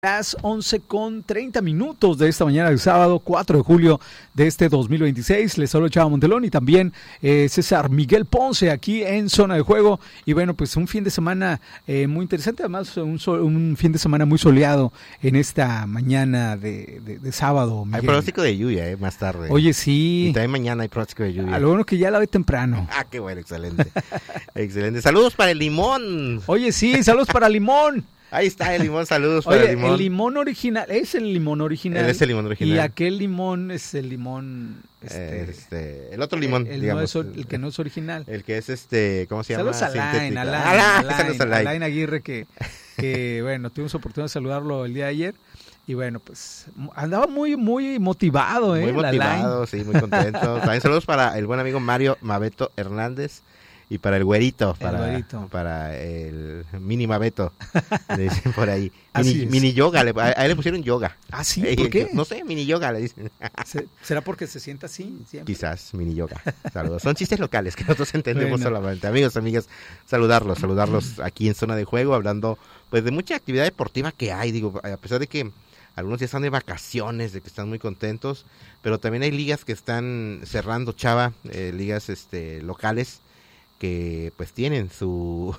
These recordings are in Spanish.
Las 11:30 de esta mañana del sábado 4 de julio de este 2026. Les saludo Chava Montelón y también César Miguel Ponce aquí en Zona de Juego. Y bueno, pues un fin de semana muy interesante, además un fin de semana muy soleado en esta mañana de sábado. Miguel. Hay pronóstico de lluvia más tarde. Oye, sí. Y también mañana hay pronóstico de lluvia. A lo bueno que ya la ve temprano. Qué bueno, excelente. Excelente. Saludos para el limón. Oye, sí, saludos para Limón. Ahí está el limón, saludos para el limón. El limón original, es el limón original. Es el limón original. Y aquel limón es el limón... el otro limón, digamos. El que no es original. El que es ¿cómo se llama? Saludos a Alain Aguirre, que bueno, tuvimos oportunidad de saludarlo el día de ayer. Y bueno, pues andaba muy motivado, Muy motivado, sí, muy contento. También saludos para el buen amigo Mario Mabeto Hernández. Y para el güerito, para el mini Mabeto, le dicen por ahí. Mini yoga, a él le pusieron yoga. ¿Ah, sí? ¿Por qué? No sé, mini yoga le dicen. ¿Será porque se sienta así siempre? Quizás, mini yoga. Saludos. Son chistes locales que nosotros entendemos solamente. Amigos, amigas, saludarlos aquí en Zona de Juego, hablando pues de mucha actividad deportiva que hay. Digo, a pesar de que algunos ya están de vacaciones, de que están muy contentos, pero también hay ligas que están cerrando, Chava, ligas locales, que pues tienen su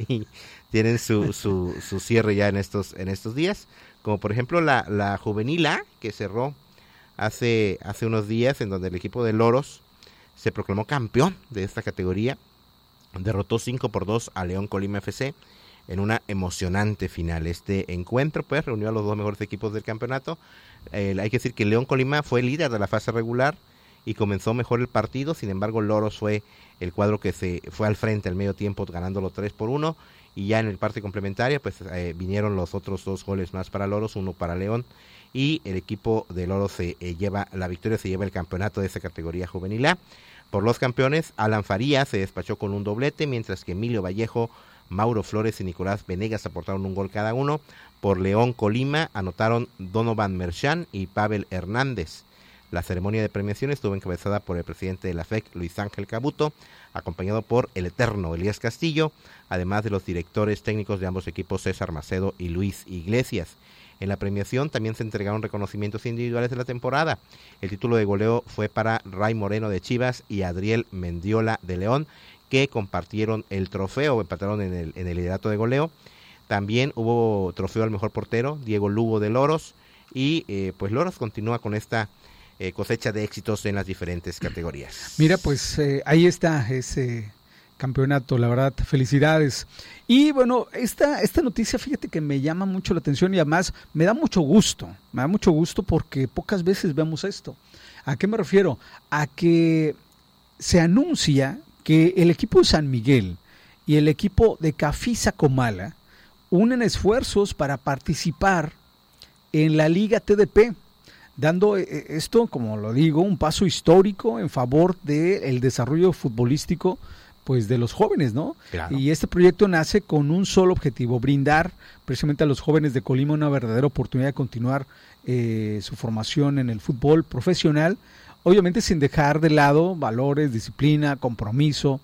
cierre ya en estos días, como por ejemplo la Juvenil A, que cerró hace unos días, en donde el equipo de Loros se proclamó campeón de esta categoría, derrotó 5-2 a León Colima FC en una emocionante final. Este encuentro pues reunió a los dos mejores equipos del campeonato. Hay que decir que León Colima fue líder de la fase regular y comenzó mejor el partido. Sin embargo, Loros fue el cuadro que se fue al frente al medio tiempo, ganándolo 3-1, y ya en el parte complementaria pues vinieron los otros dos goles más para Loros, uno para León, y el equipo de Loros se lleva el campeonato de esa categoría juvenil A. Por los campeones, Alan Farías se despachó con un doblete, mientras que Emilio Vallejo, Mauro Flores y Nicolás Venegas aportaron un gol cada uno. Por León Colima anotaron Donovan Merchan y Pavel Hernández. La ceremonia de premiación estuvo encabezada por el presidente de la FEC, Luis Ángel Cabuto, acompañado por el eterno Elías Castillo, además de los directores técnicos de ambos equipos, César Macedo y Luis Iglesias. En la premiación también se entregaron reconocimientos individuales de la temporada. El título de goleo fue para Ray Moreno de Chivas y Adriel Mendiola de León, que compartieron el trofeo, empataron en el liderato de goleo. También hubo trofeo al mejor portero, Diego Lugo de Loros, y pues Loros continúa con esta cosecha de éxitos en las diferentes categorías. Mira, pues ahí está ese campeonato, la verdad, felicidades. Y bueno, esta noticia, fíjate que me llama mucho la atención y además me da mucho gusto porque pocas veces vemos esto. ¿A qué me refiero? A que se anuncia que el equipo de San Miguel y el equipo de Cafisa Comala unen esfuerzos para participar en la Liga TDP, dando esto, como lo digo, un paso histórico en favor del desarrollo futbolístico pues de los jóvenes, ¿no? Claro. Y este proyecto nace con un solo objetivo: brindar precisamente a los jóvenes de Colima una verdadera oportunidad de continuar su formación en el fútbol profesional, obviamente sin dejar de lado valores, disciplina, compromiso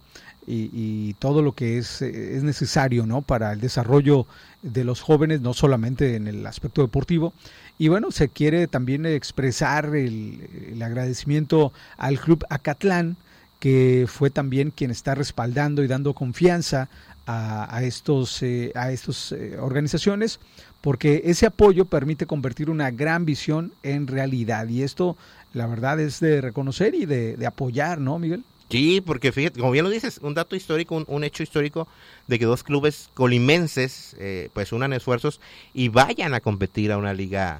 y todo lo que es necesario, ¿no?, para el desarrollo de los jóvenes, no solamente en el aspecto deportivo. Y bueno, se quiere también expresar el agradecimiento al Club Acatlán, que fue también quien está respaldando y dando confianza a estos organizaciones, porque ese apoyo permite convertir una gran visión en realidad. Y esto, la verdad, es de reconocer y de apoyar, ¿no, Miguel? Sí, porque fíjate, como bien lo dices, un dato histórico, un hecho histórico de que dos clubes colimenses pues unan esfuerzos y vayan a competir a una liga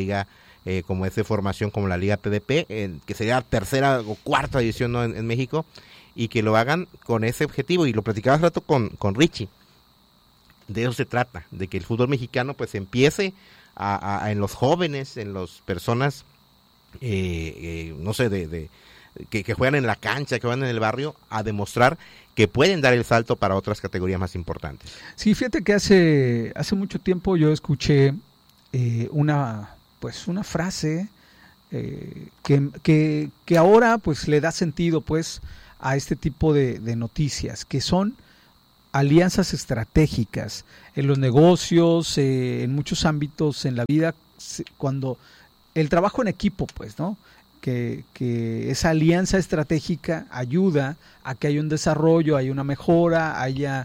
como es de formación, como la Liga PDP, que sería la tercera o cuarta edición, ¿no?, en México, y que lo hagan con ese objetivo. Y lo platicaba hace rato con Richie. De eso se trata, de que el fútbol mexicano pues empiece en los jóvenes, en las personas, no sé, que juegan en la cancha, que van en el barrio, a demostrar que pueden dar el salto para otras categorías más importantes. Sí, fíjate que hace mucho tiempo yo escuché una frase que ahora pues le da sentido pues a este tipo de noticias, que son alianzas estratégicas en los negocios, en muchos ámbitos en la vida, cuando el trabajo en equipo, pues, ¿no? Que esa alianza estratégica ayuda a que haya un desarrollo, haya una mejora, haya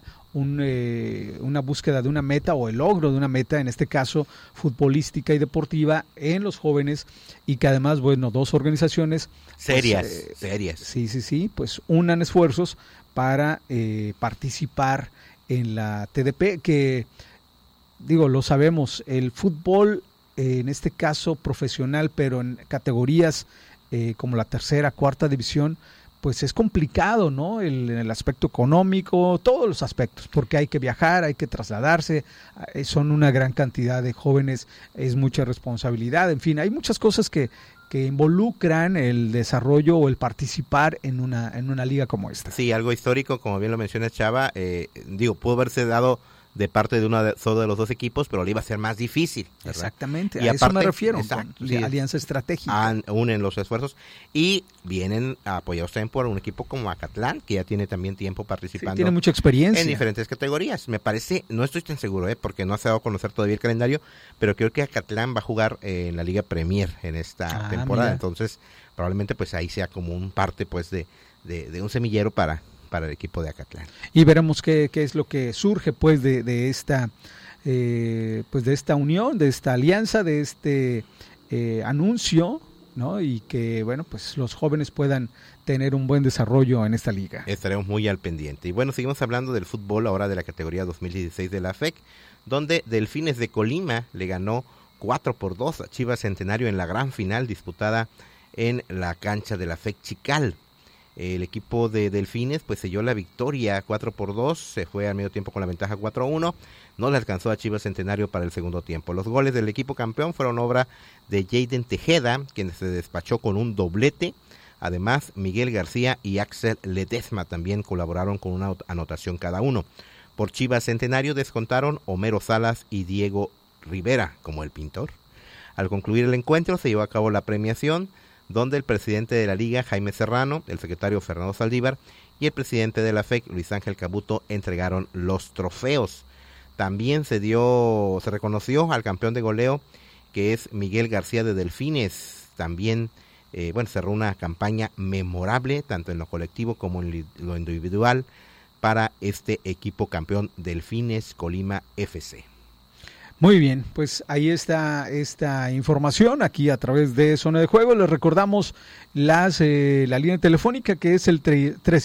una búsqueda de una meta o el logro de una meta, en este caso futbolística y deportiva en los jóvenes, y que además, bueno, dos organizaciones serias, pues, serias. Sí, pues unan esfuerzos para participar en la TDP, que digo, lo sabemos, el fútbol, en este caso profesional, pero en categorías como la tercera, cuarta división, pues es complicado, ¿no? El aspecto económico, todos los aspectos, porque hay que viajar, hay que trasladarse, son una gran cantidad de jóvenes, es mucha responsabilidad, en fin, hay muchas cosas que involucran el desarrollo o el participar en una liga como esta. Sí, algo histórico, como bien lo menciona Chava, pudo haberse dado de parte de solo de los dos equipos, pero le iba a ser más difícil, ¿verdad? Exactamente, y a aparte, eso me refiero, exacto, con sí, alianza estratégica. Unen los esfuerzos y vienen apoyados también por un equipo como Acatlán, que ya tiene también tiempo participando. Sí, tiene mucha experiencia. En diferentes categorías. Me parece, no estoy tan seguro, porque no se ha dado a conocer todavía el calendario, pero creo que Acatlán va a jugar en la Liga Premier en esta temporada. Mira. Entonces, probablemente pues ahí sea como un parte pues de un semillero para el equipo de Acatlán. Y veremos qué es lo que surge pues de esta pues de esta unión, de esta alianza, de este anuncio, ¿no? Y que bueno, pues los jóvenes puedan tener un buen desarrollo en esta liga. Estaremos muy al pendiente. Y bueno, seguimos hablando del fútbol ahora de la categoría 2016 de la FEC, donde Delfines de Colima le ganó 4-2 a Chivas Centenario en la gran final disputada en la cancha de la FEC Chical. El equipo de Delfines pues selló la victoria 4-2, se fue al medio tiempo con la ventaja 4-1, no le alcanzó a Chivas Centenario para el segundo tiempo. Los goles del equipo campeón fueron obra de Jaden Tejeda, quien se despachó con un doblete. Además, Miguel García y Axel Ledesma también colaboraron con una anotación cada uno. Por Chivas Centenario descontaron Homero Salas y Diego Rivera, como el pintor. Al concluir el encuentro se llevó a cabo la premiación, donde el presidente de la liga, Jaime Serrano, el secretario Fernando Saldívar y el presidente de la FEC, Luis Ángel Cabuto, entregaron los trofeos. También se reconoció al campeón de goleo, que es Miguel García de Delfines. También cerró una campaña memorable, tanto en lo colectivo como en lo individual, para este equipo campeón Delfines Colima FC. Muy bien, pues ahí está esta información aquí a través de Zona de Juego. Les recordamos la línea telefónica, que es el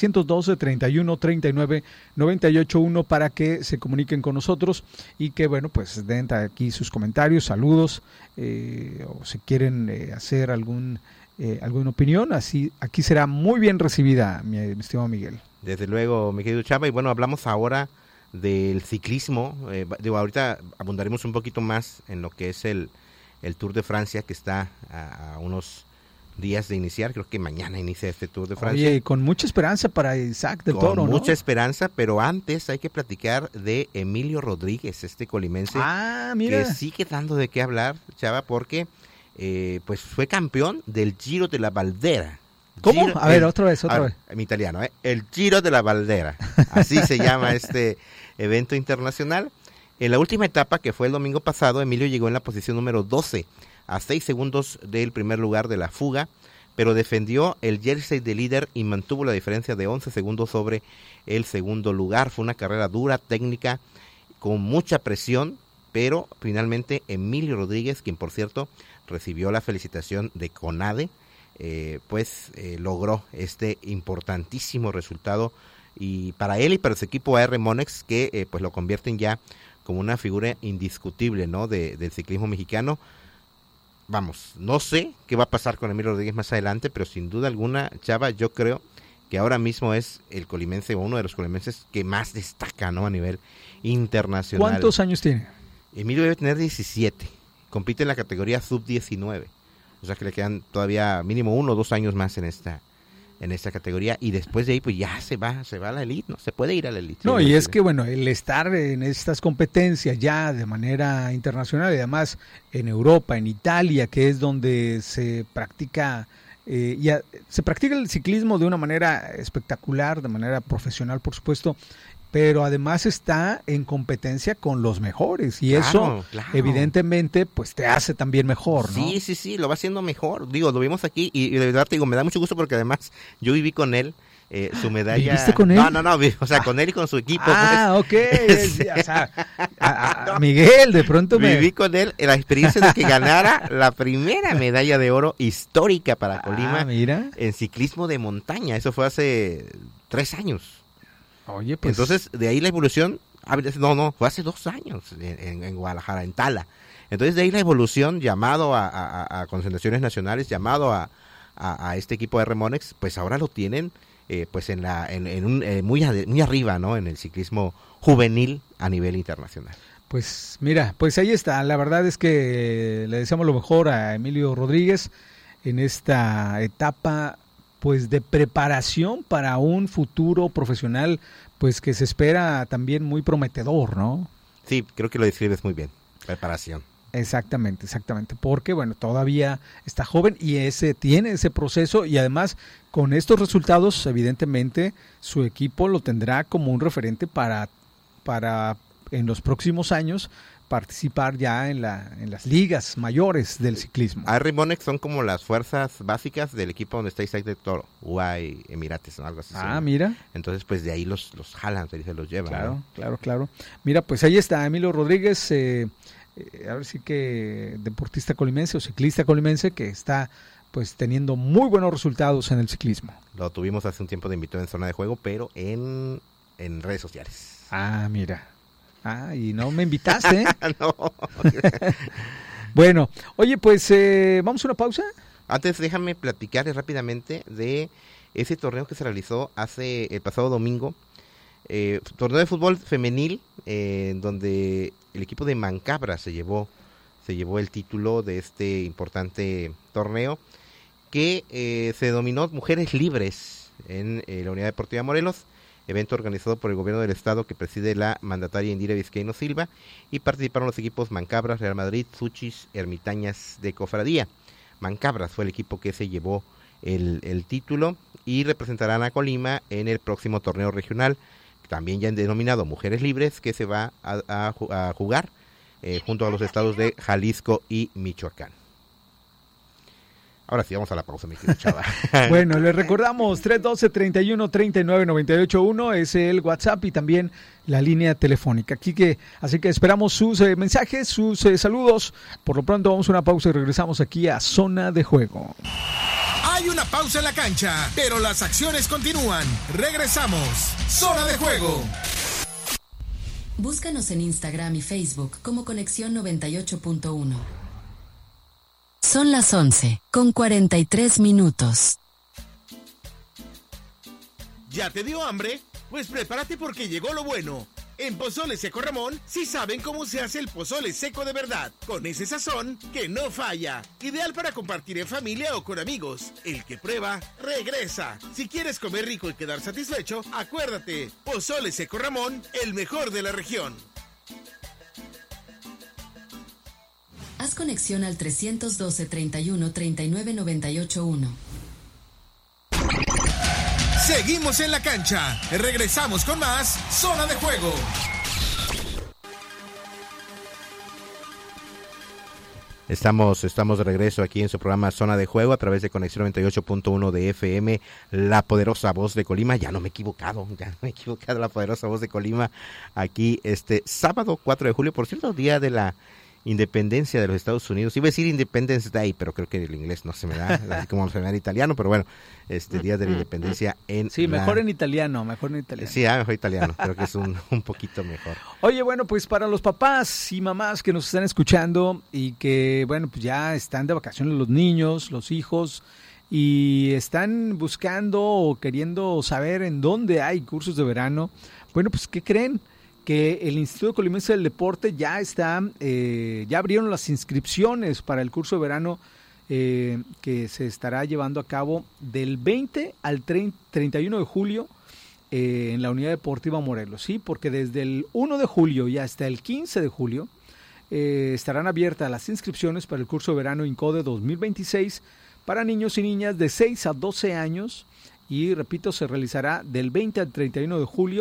312-31-39-98-1, para que se comuniquen con nosotros y que, bueno, pues den aquí sus comentarios, saludos, o si quieren hacer alguna opinión, así aquí será muy bien recibida, mi estimado Miguel. Desde luego, mi querido Chava, y bueno, hablamos ahora del ciclismo. Ahorita abundaremos un poquito más en lo que es el Tour de Francia, que está a unos días de iniciar. Creo que mañana inicia este Tour de Francia. Oye, con mucha esperanza para Isaac del Toro, ¿no? Con mucha esperanza, pero antes hay que platicar de Emilio Rodríguez, este colimense, mira, que sigue dando de qué hablar, Chava, porque pues fue campeón del Giro de la Valdera. ¿Cómo? A ver, otra vez. En italiano, el Giro de la Valdera, así se llama este evento internacional. En la última etapa, que fue el domingo pasado, Emilio llegó en la posición número 12, a 6 segundos del primer lugar de la fuga, pero defendió el jersey de líder y mantuvo la diferencia de 11 segundos sobre el segundo lugar. Fue una carrera dura, técnica, con mucha presión, pero finalmente Emilio Rodríguez, quien por cierto recibió la felicitación de CONADE, logró este importantísimo resultado, y para él y para su equipo AR Monex, que pues lo convierten ya como una figura indiscutible, ¿no? del ciclismo mexicano. Vamos, no sé qué va a pasar con Emilio Rodríguez más adelante, pero sin duda alguna, Chava, yo creo que ahora mismo es el colimense, uno de los colimenses que más destaca, ¿no? A nivel internacional. ¿Cuántos años tiene? Emilio debe tener 17, compite en la categoría sub-19. O sea que le quedan todavía mínimo 1 o 2 años más en esta categoría, y después de ahí pues ya se va a la elite, ¿no? Se puede ir a la elite. No, y es que bueno, el estar en estas competencias ya de manera internacional, y además en Europa, en Italia, que es donde se practica el ciclismo de una manera espectacular, de manera profesional, por supuesto, pero además está en competencia con los mejores y Claro, eso claro. evidentemente pues te hace también mejor, ¿no? Sí, lo va haciendo mejor. Digo, lo vimos aquí y de verdad te digo, me da mucho gusto porque además yo viví con él. Su medalla. ¿Viviste con él? No, o sea, con él y con su equipo. Ok. pues. O sea, a Miguel, de pronto Viví con él la experiencia de que ganara la primera medalla de oro histórica para Colima mira. en ciclismo de montaña. Eso fue hace 3 años. Oye, pues. Entonces, de ahí la evolución. No, fue hace 2 años en Guadalajara, en Tala. Entonces, de ahí la evolución, llamado a concentraciones nacionales, llamado a este equipo de Remonex, pues ahora lo tienen. Pues muy arriba, ¿no? En el ciclismo juvenil a nivel internacional. Pues mira, pues ahí está. La verdad es que le deseamos lo mejor a Emilio Rodríguez en esta etapa pues de preparación para un futuro profesional pues que se espera también muy prometedor, ¿no? Sí, creo que lo describes muy bien. Preparación. Exactamente, porque bueno, todavía está joven y tiene ese proceso y además con estos resultados evidentemente su equipo lo tendrá como un referente para en los próximos años participar ya en las ligas mayores del ciclismo. Remonex son como las fuerzas básicas del equipo donde está Isaac de Toro, UAE Emirates o algo así. Mira. Entonces pues de ahí los jalan, se los llevan. Claro. Mira, pues ahí está Emilio Rodríguez, a ver si que deportista colimense o ciclista colimense que está pues teniendo muy buenos resultados en el ciclismo. Lo tuvimos hace un tiempo de invitado en Zona de Juego, pero en redes sociales. Mira. Y no me invitaste. No. Bueno, oye, pues vamos a una pausa. Antes déjame platicarles rápidamente de ese torneo que se realizó el pasado domingo. Torneo de fútbol femenil, donde el equipo de Mancabra se llevó el título de este importante torneo que se denominó Mujeres Libres en la Unidad Deportiva Morelos, evento organizado por el gobierno del estado que preside la mandataria Indira Vizcaíno Silva, y participaron los equipos Mancabras, Real Madrid, Suchis, Ermitañas de Cofradía. Mancabras fue el equipo que se llevó el título y representarán a Colima en el próximo torneo regional, también ya denominado Mujeres Libres, que se va a jugar junto a los estados de Jalisco y Michoacán. Ahora sí, vamos a la pausa, mi querido Chava. Bueno, les recordamos 312-31-39-98-1 es el WhatsApp y también la línea telefónica. Así que esperamos sus mensajes, sus saludos. Por lo pronto vamos a una pausa y regresamos aquí a Zona de Juego. Hay una pausa en la cancha, pero las acciones continúan. Regresamos. Zona de Juego. Búscanos en Instagram y Facebook como Conexión 98.1. Son las 11:43. ¿Ya te dio hambre? Pues prepárate porque llegó lo bueno. En Pozole Seco Ramón sí saben cómo se hace el pozole seco de verdad, con ese sazón que no falla. Ideal para compartir en familia o con amigos. El que prueba, regresa. Si quieres comer rico y quedar satisfecho, acuérdate, Pozole Seco Ramón, el mejor de la región. Haz conexión al 312-31-39-98-1. Seguimos en la cancha. Regresamos con más Zona de Juego. Estamos de regreso aquí en su programa Zona de Juego a través de Conexión 98.1 de FM, la poderosa voz de Colima. Ya no me he equivocado, la poderosa voz de Colima, aquí este sábado 4 de julio, por cierto, día de la independencia de los Estados Unidos. Iba a decir Independence Day, pero creo que el inglés no se me da, así como se me da en italiano, pero bueno, día de la independencia en... Sí, mejor en italiano. Sí, mejor italiano, creo que es un poquito mejor. Oye, bueno, pues para los papás y mamás que nos están escuchando y que, bueno, pues ya están de vacaciones los niños, los hijos, y están buscando o queriendo saber en dónde hay cursos de verano, bueno, pues ¿qué creen? Que el Instituto Colimense del Deporte ya abrieron las inscripciones para el curso de verano que se estará llevando a cabo del 20 al 31 de julio en la Unidad Deportiva Morelos, ¿sí? Porque desde el 1 de julio y hasta el 15 de julio estarán abiertas las inscripciones para el curso de verano INCODE 2026 para niños y niñas de 6 a 12 años y, repito, se realizará del 20 al 31 de julio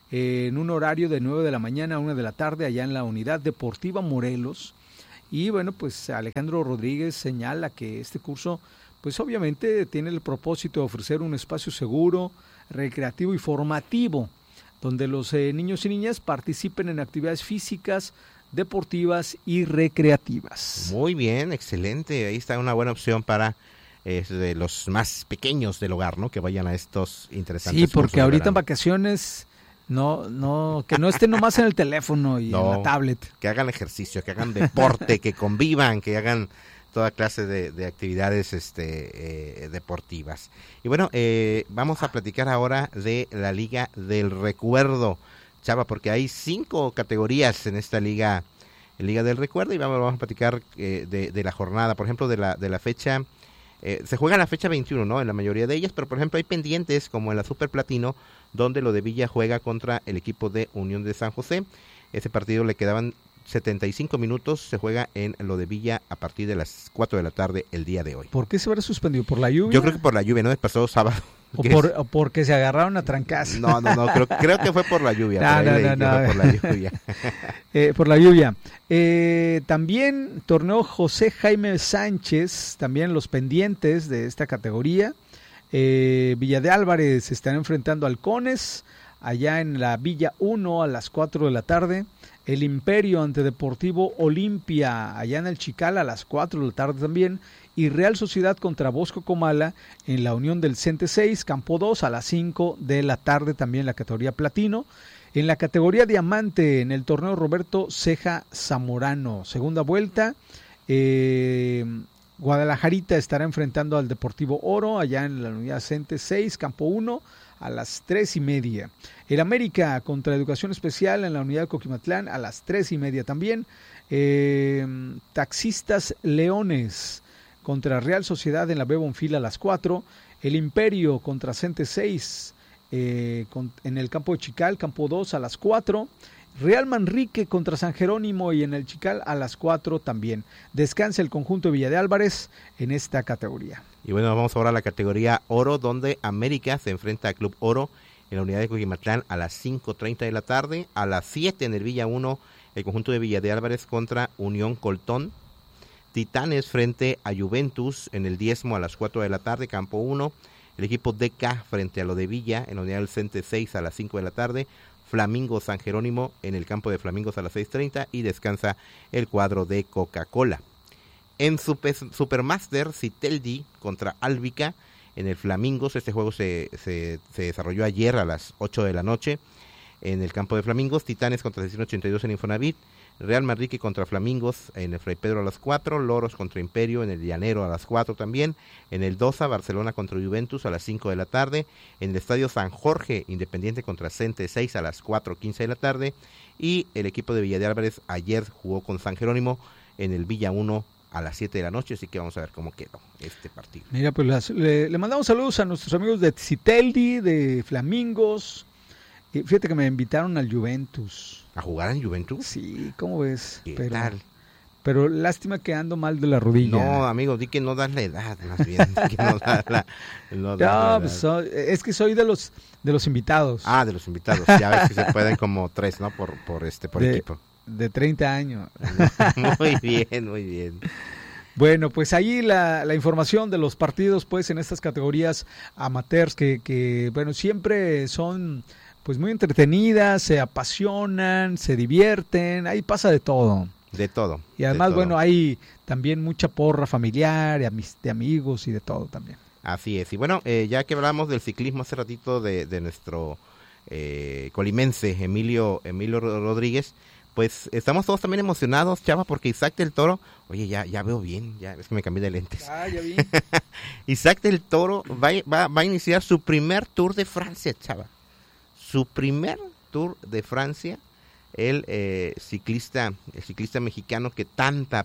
en un horario de 9 de la mañana a 1 de la tarde allá en la Unidad Deportiva Morelos. Y bueno, pues Alejandro Rodríguez señala que este curso pues obviamente tiene el propósito de ofrecer un espacio seguro, recreativo y formativo, donde los niños y niñas participen en actividades físicas, deportivas y recreativas. Muy bien, excelente. Ahí está una buena opción para de los más pequeños del hogar, ¿no? Que vayan a estos interesantes. Sí, porque ahorita en vacaciones que no estén nomás en el teléfono y en la tablet. Que hagan ejercicio, que hagan deporte, que convivan, que hagan toda clase de actividades deportivas. Y bueno, vamos a platicar ahora de la Liga del Recuerdo, Chava, porque hay 5 categorías en esta Liga del Recuerdo, y vamos a platicar de la jornada, por ejemplo, de la fecha. Se juega en la fecha 21, ¿no? En la mayoría de ellas, pero por ejemplo hay pendientes como en la Super Platino, donde lo de Villa juega contra el equipo de Unión de San José. Ese partido le quedaban 75 minutos, se juega en lo de Villa a partir de las 4 de la tarde el día de hoy. ¿Por qué se habrá suspendido? ¿Por la lluvia? Yo creo que por la lluvia, ¿no? El pasado sábado. ¿O porque se agarraron a trancas? No, creo que fue por la lluvia. No. Por la lluvia. Por la lluvia. También torneo José Jaime Sánchez, también los pendientes de esta categoría. Villa de Álvarez se están enfrentando a Halcones, allá en la Villa 1 a las 4 de la tarde. El Imperio ante Deportivo Olimpia, allá en el Chical a las 4 de la tarde también. Y Real Sociedad contra Bosco Comala en la Unión del Cente 6, Campo 2 a las 5 de la tarde, también en la categoría Platino. En la categoría Diamante, en el torneo Roberto Ceja Zamorano, segunda vuelta, Guadalajarita estará enfrentando al Deportivo Oro, allá en la Unidad Cente 6, Campo 1, a las 3:30. El América contra Educación Especial en la Unidad de Coquimatlán, a las 3:30 también. Taxistas Leones contra Real Sociedad en la B Bonfil a las 4, el Imperio contra Cente 6 en el campo de Chical, campo 2 a las 4, Real Manrique contra San Jerónimo y en el Chical a las 4 también. Descansa el conjunto de Villa de Álvarez en esta categoría. Y bueno, vamos ahora a la categoría Oro, donde América se enfrenta a Club Oro en la Unidad de Coquimatlán a las 5:30 de la tarde, a las 7 en el Villa 1, el conjunto de Villa de Álvarez contra Unión Coltón. Titanes frente a Juventus en el Diezmo a las 4 de la tarde, campo 1. El equipo DK frente a lo de Villa en la Unidad del Cente 6 a las 5 de la tarde. Flamingo San Jerónimo en el campo de Flamingos a las 6:30 y descansa el cuadro de Coca-Cola. En Supermaster, Citeldi contra Álvica en el Flamingos. Este juego se desarrolló ayer a las 8 de la noche en el campo de Flamingos. Titanes contra 1682 en Infonavit. Real Manrique contra Flamingos en el Fray Pedro a las 4, Loros contra Imperio en el Llanero a las 4 también, en el Dosa, Barcelona contra Juventus a las 5 de la tarde, en el Estadio San Jorge, Independiente contra Cente 6 a las 4:15 de la tarde, y el equipo de Villa de Álvarez ayer jugó con San Jerónimo en el Villa 1 a las 7 de la noche, así que vamos a ver cómo quedó este partido. Mira, pues le mandamos saludos a nuestros amigos de Citeldi, de Flamingos. Fíjate que me invitaron al Juventus. ¿A jugar en Juventus? Sí, ¿cómo ves? ¿Qué tal? Pero lástima que ando mal de la rodilla. No, amigo, di que no das la edad, más bien. Que no das la edad. Pues es que soy de los invitados. Ah, de los invitados. Ya ves que se pueden como 3, ¿no? Por equipo. De 30 años. Muy bien, muy bien. Bueno, pues ahí la información de los partidos, pues, en estas categorías amateurs que bueno, siempre son pues muy entretenidas, se apasionan, se divierten, ahí pasa de todo. De todo. Y además, bueno, hay también mucha porra familiar, de amigos y de todo también. Así es. Y bueno, ya que hablamos del ciclismo hace ratito de nuestro colimense Emilio Rodríguez, pues estamos todos también emocionados, Chava, porque Isaac del Toro, oye, ya veo bien, ya es que me cambié de lentes. Ya vi. Isaac del Toro va a iniciar su primer Tour de Francia, Chava. Su primer Tour de Francia, el ciclista mexicano que tanta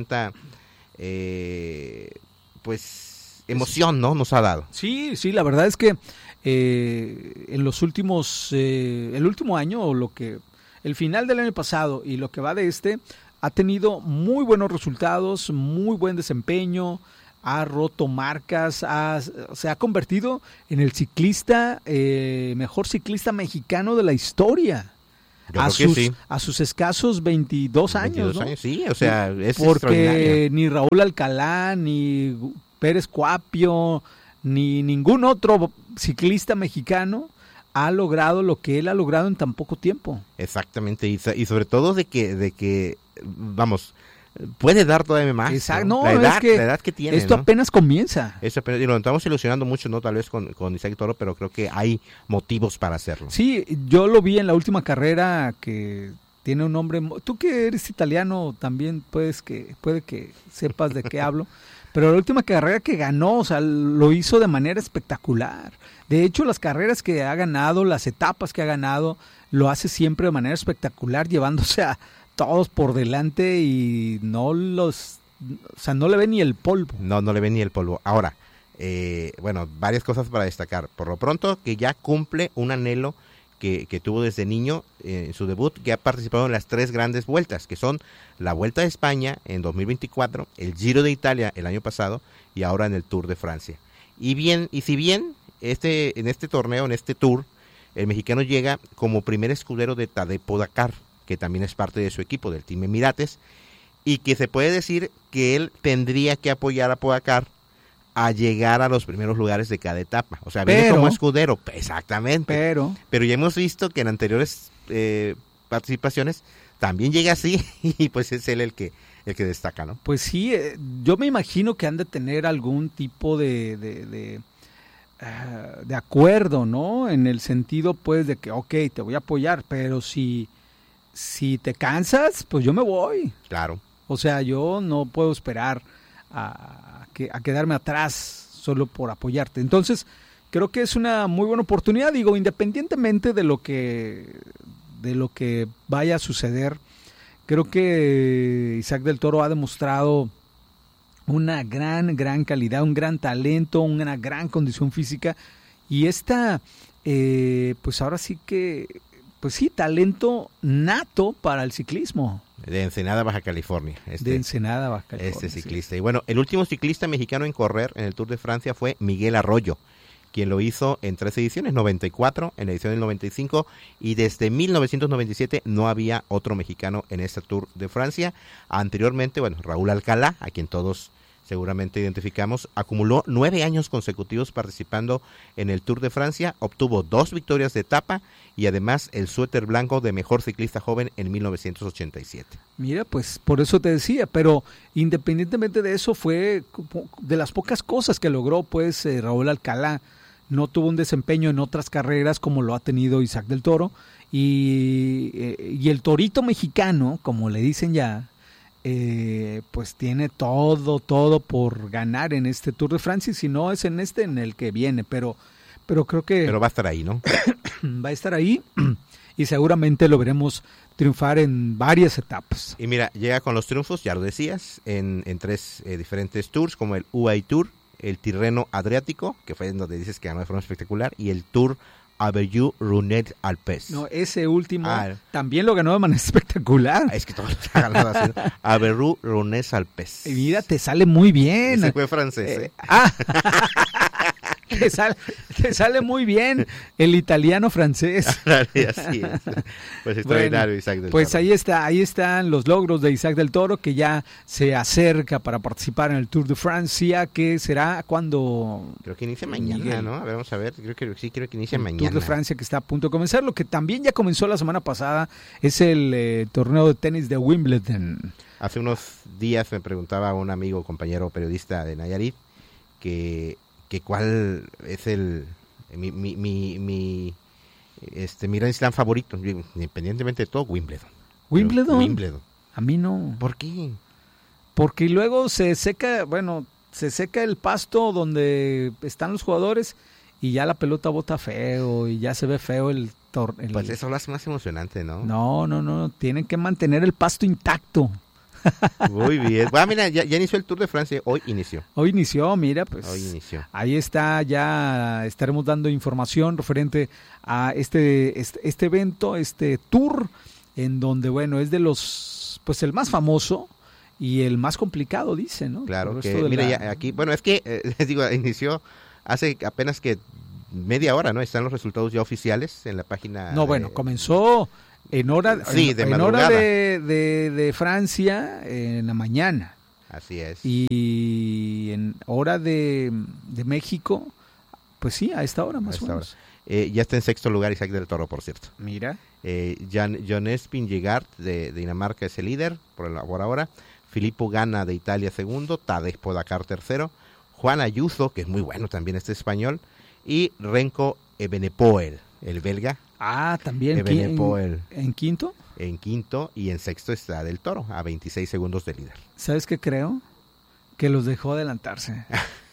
emoción, ¿no? Nos ha dado. Sí, la verdad es que en los últimos, el último año, o el final del año pasado y lo que va de ha tenido muy buenos resultados, muy buen desempeño, ha roto marcas, se ha convertido en el ciclista, mejor ciclista mexicano de la historia. Yo creo que sí. A sus escasos 22 años, 22 ¿no? años, sí, o sea, es porque extraordinario. ni Raúl Alcalá, ni Pérez Cuapio, ni ningún otro ciclista mexicano ha logrado lo que él ha logrado en tan poco tiempo. Exactamente, y sobre todo de que vamos, puede dar todavía más. Exacto, ¿no? no, la es que edad que tiene, esto ¿no? apenas comienza. Eso apenas, y lo estamos ilusionando mucho, ¿no? Tal vez con Isaac Toro, pero creo que hay motivos para hacerlo. Sí, yo lo vi en la última carrera que tiene un nombre. Tú que eres italiano también puede que sepas de qué hablo. Pero la última carrera que ganó, o sea, lo hizo de manera espectacular. De hecho, las carreras que ha ganado, las etapas que ha ganado, lo hace siempre de manera espectacular, llevándose a todos por delante y no le ve ni el polvo. No le ve ni el polvo. Ahora, bueno, varias cosas para destacar. Por lo pronto, que ya cumple un anhelo que tuvo desde niño en su debut, que ha participado en las 3 grandes vueltas, que son la Vuelta de España en 2024, el Giro de Italia el año pasado y ahora en el Tour de Francia. Y si bien en este torneo, en este Tour, el mexicano llega como primer escudero de Tadej Pogačar, que también es parte de su equipo, del Team Emirates, y que se puede decir que él tendría que apoyar a Pogačar a llegar a los primeros lugares de cada etapa. O sea, viene como escudero, exactamente. Pero ya hemos visto que en anteriores participaciones también llega así y pues es él el que destaca, ¿no? Pues sí, yo me imagino que han de tener algún tipo de acuerdo, ¿no? En el sentido, pues, de que, ok, te voy a apoyar, pero si te cansas, pues yo me voy. Claro. O sea, yo no puedo esperar a quedarme atrás solo por apoyarte. Entonces, creo que es una muy buena oportunidad, digo, independientemente de lo que vaya a suceder. Creo que Isaac del Toro ha demostrado una gran calidad, un gran talento, una gran condición física y pues ahora sí que, pues sí, talento nato para el ciclismo. De Ensenada, Baja California. De Ensenada, Baja California. Este ciclista. Sí. Y bueno, el último ciclista mexicano en correr en el Tour de Francia fue Miguel Arroyo, quien lo hizo en 3 ediciones, 94, en la edición del 95, y desde 1997 no había otro mexicano en este Tour de Francia. Anteriormente, bueno, Raúl Alcalá, a quien todos seguramente identificamos, acumuló 9 años consecutivos participando en el Tour de Francia, obtuvo 2 victorias de etapa y además el suéter blanco de mejor ciclista joven en 1987. Mira, pues por eso te decía, pero independientemente de eso fue de las pocas cosas que logró pues Raúl Alcalá. No tuvo un desempeño en otras carreras como lo ha tenido Isaac del Toro y el torito mexicano, como le dicen ya, pues tiene todo por ganar en este Tour de Francia, y si no es en el que viene, pero creo que... Pero va a estar ahí, ¿no? Va a estar ahí y seguramente lo veremos triunfar en varias etapas. Y mira, llega con los triunfos, ya lo decías, en 3 diferentes tours, como el UAE Tour, el Tirreno Adriático, que fue en donde dices que ganó de forma espectacular, y el Tour Averroux-Rouennais Alpes. No, ese último también lo ganó de manera espectacular. Es que todos lo ha ganado así. Averroux-Rouennais Alpes. Y mira, te sale muy bien. Ese fue francés, Te sale muy bien el italiano francés. Así es. Pues extraordinario, bueno, Isaac del pues Toro. Ahí están los logros de Isaac del Toro, que ya se acerca para participar en el Tour de Francia, que será cuando... Creo que inicia mañana, Miguel, ¿no? A ver, vamos a ver, creo que inicia mañana. El Tour de Francia, que está a punto de comenzar, lo que también ya comenzó la semana pasada, es el torneo de tenis de Wimbledon. Hace unos días me preguntaba un amigo, compañero periodista de Nayarit, que cuál es mi Grand Slam favorito, independientemente de todo, Wimbledon. ¿Wimbledon? A mí no. ¿Por qué? Porque luego se seca el pasto donde están los jugadores y ya la pelota bota feo y ya se ve feo el torneo. Pues eso lo hace más emocionante, ¿no? No, tienen que mantener el pasto intacto. Muy bien. Bueno, mira, ya inició el Tour de Francia. Hoy inició, mira, pues. Hoy inició. Ahí está, ya estaremos dando información referente a este evento, este tour, en donde, bueno, es de los, pues el más famoso y el más complicado, dice, ¿no? Claro, que mira, ya aquí, bueno, es que, les digo, inició hace apenas que media hora, ¿no? Están los resultados ya oficiales en la página. No, bueno, comenzó en hora, en hora de Francia en la mañana. Así es. Y en hora de México, pues sí, a esta hora más o menos. Ya está en sexto lugar Isaac del Toro, por cierto. Mira. John Spingegard de Dinamarca es el líder por ahora. Filippo Ganna de Italia segundo. Tadej Pogačar tercero. Juan Ayuso, que es muy bueno también este español. Y Renko Evenepoel, el belga. Ah, también. Evenepoel. ¿En quinto? En quinto, y en sexto está Del Toro, a 26 segundos de líder. ¿Sabes qué creo? Que los dejó adelantarse.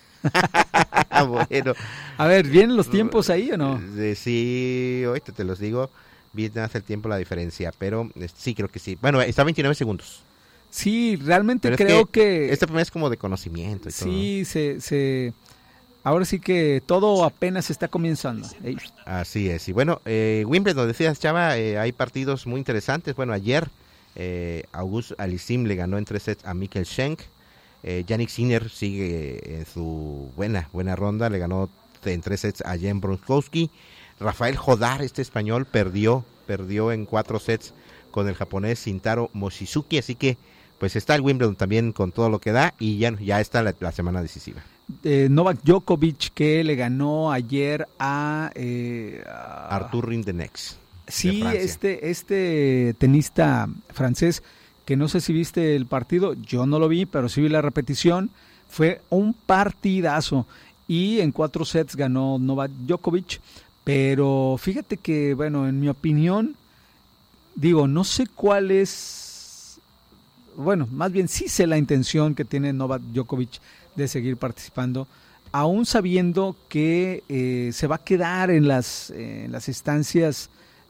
Bueno. A ver, ¿vienen los tiempos ahí o no? Sí, ahorita te los digo. Viene hace el tiempo la diferencia, pero sí, creo que sí. Bueno, está a 29 segundos. Sí, realmente pero creo que... Este primer es como de conocimiento y sí, todo. Ahora sí que todo apenas está comenzando. Ey. Así es. Y bueno, Wimbledon, decías, Chava, hay partidos muy interesantes. Bueno, ayer August Aliassime le ganó en 3 sets a Mikkel Schenk. Jannik Sinner sigue en su buena ronda, le ganó en 3 sets a Jan Bronskowski. Rafael Jodar, este español, perdió en 4 sets con el japonés Shintaro Mochizuki, así que pues está el Wimbledon también con todo lo que da y ya está la semana decisiva. Novak Djokovic, que le ganó ayer a Arthur Rindenex. Sí, este tenista francés, que no sé si viste el partido, yo no lo vi, pero sí vi la repetición, fue un partidazo y en 4 sets ganó Novak Djokovic, pero fíjate que, bueno, en mi opinión, digo, no sé cuál es, bueno, más bien sí sé la intención que tiene Novak Djokovic de seguir participando, aún sabiendo que se va a quedar en las instancias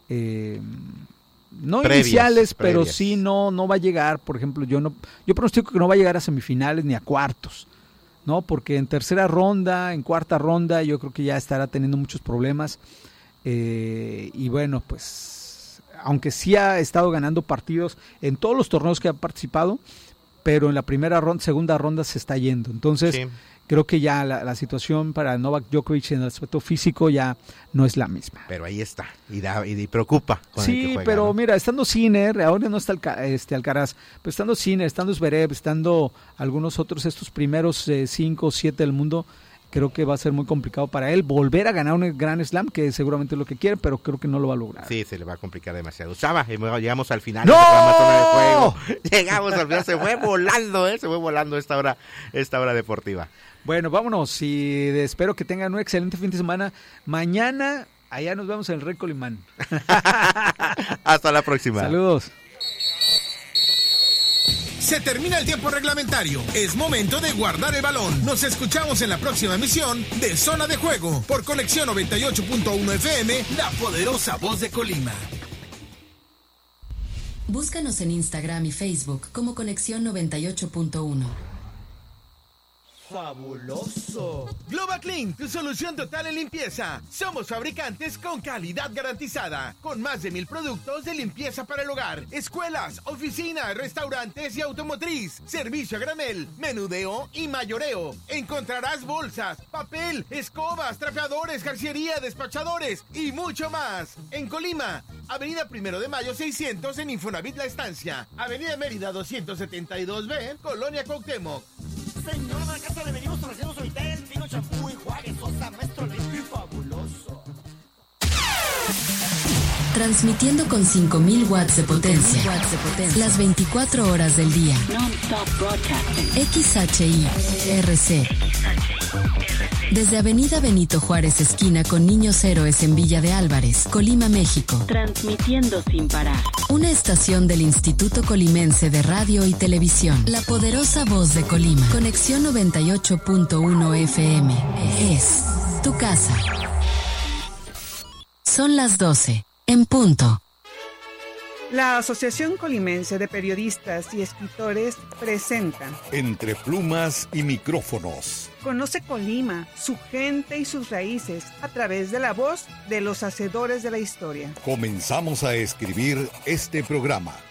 no previas, iniciales, pero sí no va a llegar. Por ejemplo, yo pronostico que no va a llegar a semifinales ni a cuartos, ¿no? Porque en tercera ronda, en cuarta ronda, yo creo que ya estará teniendo muchos problemas. Y bueno, pues, aunque sí ha estado ganando partidos en todos los torneos que ha participado, pero en la segunda ronda se está yendo. Entonces, sí, creo que ya la situación para Novak Djokovic en el aspecto físico ya no es la misma. Pero ahí está, y preocupa. Con sí, el que juega, pero ¿no? Mira, estando Sinner, ahora no está Alcaraz, pero estando Sinner, estando Zverev, estando algunos otros, estos primeros 5 o 7 del mundo, creo que va a ser muy complicado para él volver a ganar un Grand Slam, que seguramente es lo que quiere, pero creo que no lo va a lograr. Sí, se le va a complicar demasiado. Chava, llegamos al final. ¡No! De juego. Llegamos al final, se fue volando esta hora deportiva. Bueno, vámonos y espero que tengan un excelente fin de semana. Mañana, allá nos vemos en el Rey Colimán. Hasta la próxima. Saludos. Se termina el tiempo reglamentario. Es momento de guardar el balón. Nos escuchamos en la próxima emisión de Zona de Juego por Conexión 98.1 FM, la poderosa voz de Colima. Búscanos en Instagram y Facebook como Conexión 98.1. ¡Fabuloso! GlobaClean, tu solución total en limpieza. Somos fabricantes con calidad garantizada, con más de 1,000 productos de limpieza para el hogar, escuelas, oficinas, restaurantes y automotriz. Servicio a granel, menudeo y mayoreo. Encontrarás bolsas, papel, escobas, trapeadores, jarciería, despachadores y mucho más. En Colima, Avenida 1 de Mayo 600 en Infonavit La Estancia. Avenida Mérida 272B, Colonia Cuauhtémoc. Señor, a la casa le venimos ofreciendo Suavitel, Pino, champú y Juárez, Sosa, Maestro Limpio y Fabuloso. Transmitiendo con 5,000 watts de potencia. Las 24 horas del día. Non-stop broadcasting. XHI-RC. Desde Avenida Benito Juárez, esquina con Niños Héroes en Villa de Álvarez, Colima, México. Transmitiendo sin parar. Una estación del Instituto Colimense de Radio y Televisión. La poderosa voz de Colima. Conexión 98.1 FM. Es tu casa. Son las 12. En punto. La Asociación Colimense de Periodistas y Escritores presenta Entre plumas y micrófonos. Conoce Colima, su gente y sus raíces a través de la voz de los hacedores de la historia. Comenzamos a escribir este programa.